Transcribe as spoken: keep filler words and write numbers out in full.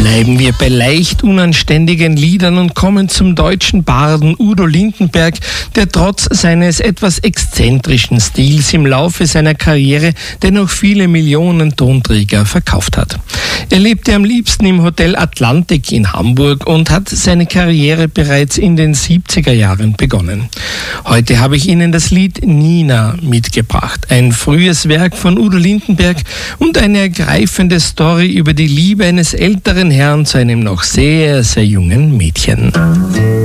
Bleiben wir bei leicht unanständigen Liedern und kommen zum deutschen Barden Udo Lindenberg, der trotz seines etwas exzentrischen Stils im Laufe seiner Karriere dennoch viele Millionen Tonträger verkauft hat. Er lebte am liebsten im Hotel Atlantik in Hamburg und hat seine Karriere bereits in den siebziger Jahren begonnen. Heute habe ich Ihnen das Lied Nina mitgebracht, ein frühes Werk von Udo Lindenberg und eine ergreifende Story über die Liebe eines älteren Herrn zu einem noch sehr, sehr jungen Mädchen.